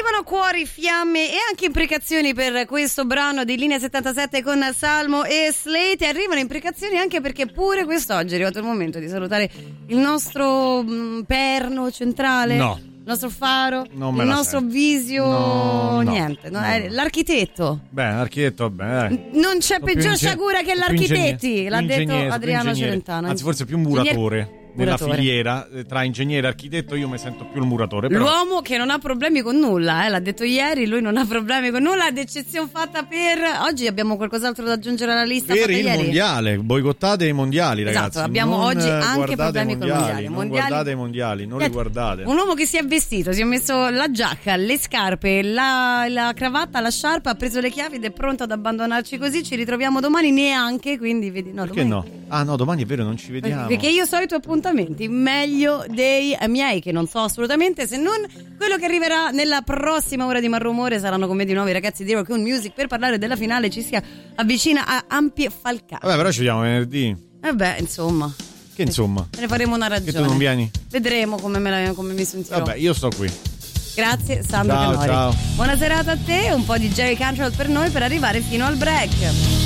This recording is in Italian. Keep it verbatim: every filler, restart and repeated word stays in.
Arrivano cuori, fiamme e anche imprecazioni per questo brano di Linea settantasette con Salmo e Slate. Arrivano imprecazioni anche perché pure quest'oggi è arrivato il momento di salutare il nostro mh, perno centrale. No. Il nostro faro, Non me il la nostro sento. visio, No, no, niente, no, no. è l'architetto. Beh, l'architetto, vabbè, dai. Non c'è Sono più peggior inge- sciagura che sono più l'architetti, ingegnere- l'ha più detto ingegnere, sono più Adriano ingegnere. Celentano. Anzi, forse più muratore. Ingegner- Nella muratore. filiera eh, tra ingegnere e architetto io mi sento più il muratore. Però... L'uomo che non ha problemi con nulla, eh, l'ha detto ieri, lui non ha problemi con nulla, ad eccezione fatta per... Oggi abbiamo qualcos'altro da aggiungere alla lista Per fatta il ieri? mondiale, boicottate i mondiali, ragazzi. Esatto, abbiamo Non, oggi eh, anche guardate problemi i con i mondiali, mondiali. Non Mondiali- guardate i mondiali, non li Niente, guardate. Un uomo che si è vestito, si è messo la giacca, le scarpe, la, la cravatta, la sciarpa, ha preso le chiavi ed è pronto ad abbandonarci così. Ci ritroviamo domani neanche, quindi vedi... No, Perché domani... no? Ah no, domani è vero, non ci vediamo. Perché io so i tuoi appuntamenti meglio dei miei, che non so assolutamente, se non quello che arriverà nella prossima ora di Marrumore. Saranno con me di nuovo i ragazzi di Rock on Music per parlare della finale. Ci si avvicina a ampie falcate. Vabbè, però ci vediamo venerdì. Vabbè, insomma, Che insomma? te ne faremo una ragione. Che tu non vieni? Vedremo come, me la, come mi sentirò. Vabbè, io sto qui. Grazie Sandro Ciao, Canori. ciao. Buona serata a te, un po' di Jerry Cantrell per noi per arrivare fino al break.